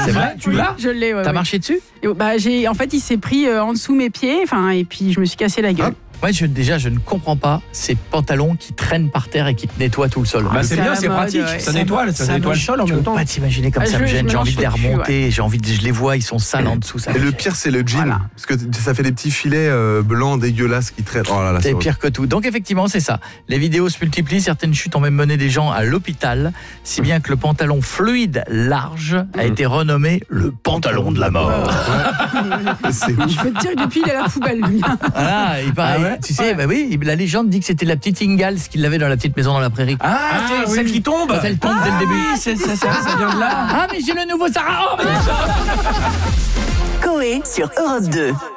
C'est vrai, tu l'as ? Je l'ai, ouais. T'as marché dessus ? En fait, il s'est pris en dessous mes pieds, et puis je me suis cassé la gueule. Moi, je ne comprends pas ces pantalons qui traînent par terre et qui te nettoient tout le sol. C'est bien, c'est pratique. Ouais. Ça nettoie le sol en même temps. Je peux pas t'imaginer comme ça me gêne. J'ai envie de les remonter. Je les vois, ils sont sales en dessous. Et le pire, c'est le jean. Parce que ça fait des petits filets blancs dégueulasses qui traitent. Oh là là, c'est pire que tout. Donc effectivement, c'est ça. Les vidéos se multiplient. Certaines chutes ont même mené des gens à l'hôpital. Si bien que le pantalon fluide large a été renommé le pantalon de la mort. C'est ouf. Je peux te dire que depuis, il est à la poubelle, lui. Voilà, il paraît, tu sais, la légende dit que c'était la petite Ingalls qu'il avait dans la petite maison dans la prairie. C'est celle qui tombe. Quand elle tombe dès le début. Ça vient de là. Ah, mais j'ai le nouveau Sarah. Coé sur Europe 2.